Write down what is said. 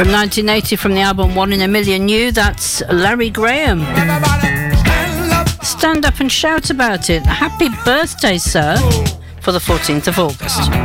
From 1980, from the album One in a Million New, that's Larry Graham. Stand up and shout about it. Happy birthday, sir, for the 14th of August.